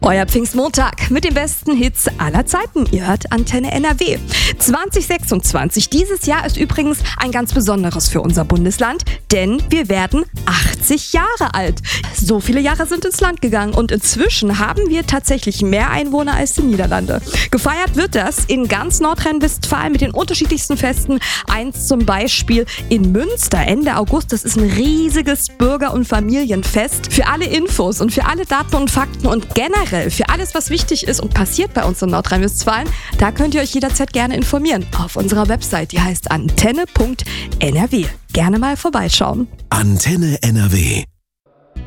Euer Pfingstmontag mit den besten Hits aller Zeiten. Ihr hört Antenne NRW. 2026, dieses Jahr ist übrigens ein ganz besonderes für unser Bundesland, denn wir werden 80 Jahre alt. So viele Jahre sind ins Land gegangen und inzwischen haben wir tatsächlich mehr Einwohner als die Niederlande. Gefeiert wird das in ganz Nordrhein-Westfalen mit den unterschiedlichsten Festen. Eins zum Beispiel in Münster Ende August. Das ist ein riesiges Bürger- und Familienfest. Für alle Infos und für alle Daten und Fakten und generell für alles, was wichtig ist und passiert bei uns in Nordrhein-Westfalen, da könnt ihr euch jederzeit gerne informieren. Auf unserer Website, die heißt antenne.nrw. Gerne mal vorbeischauen. Antenne NRW.